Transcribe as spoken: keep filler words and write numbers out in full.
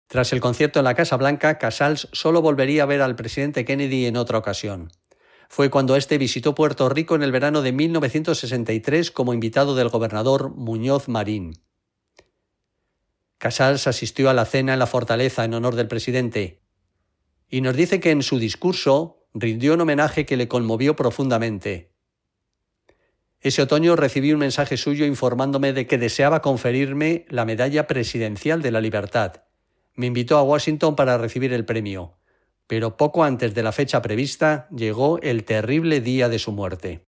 Tras el concierto en la Casa Blanca, Casals solo volvería a ver al presidente Kennedy en otra ocasión. Fue cuando éste visitó Puerto Rico en el verano de mil novecientos sesenta y tres como invitado del gobernador Muñoz Marín. Casals asistió a la cena en la fortaleza en honor del presidente y nos dice que en su discurso rindió un homenaje que le conmovió profundamente. Ese otoño recibí un mensaje suyo informándome de que deseaba conferirme la Medalla Presidencial de la Libertad. Me invitó a Washington para recibir el premio, pero poco antes de la fecha prevista llegó el terrible día de su muerte.